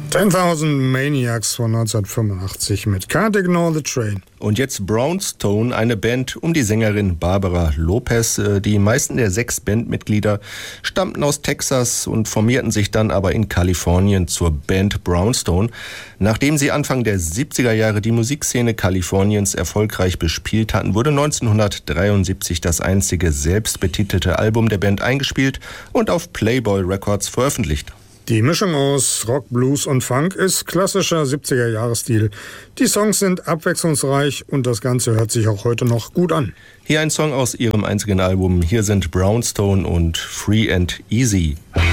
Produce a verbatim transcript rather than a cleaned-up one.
zehntausend Maniacs von neunzehnhundertfünfundachtzig mit Can't Ignore the Train. Und jetzt Brownstone, eine Band um die Sängerin Barbara Lopez. Die meisten der sechs Bandmitglieder stammten aus Texas und formierten sich dann aber in Kalifornien zur Band Brownstone. Nachdem sie Anfang der siebziger Jahre die Musikszene Kaliforniens erfolgreich bespielt hatten, wurde neunzehnhundertdreiundsiebzig das einzige selbstbetitelte Album der Band eingespielt und auf Playboy Records veröffentlicht. Die Mischung aus Rock, Blues und Funk ist klassischer siebziger-Jahres-Stil. Die Songs sind abwechslungsreich und das Ganze hört sich auch heute noch gut an. Hier ein Song aus ihrem einzigen Album. Hier sind Brownstone und Free and Easy.